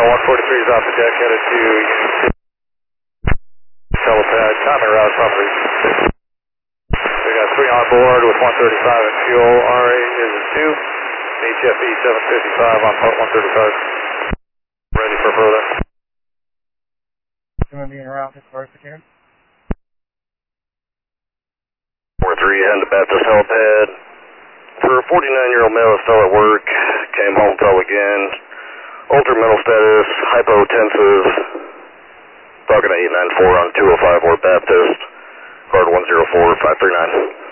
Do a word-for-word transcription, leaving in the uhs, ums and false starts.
one forty-three is off the deck, headed to Union City. Helipad, timing route property. We got three on board with one thirty-five in fuel. R A is a two. H F E seven fifty-five on part one thirty-five. Ready for further. Going to be in route this first again. four three, heading to Baptist Helipad. For a forty-nine-year-old male still at work, came home, fell again. Altered mental status, hypotensive. Falcon eight nine four on two oh five Ward Baptist. Card one zero four five three nine.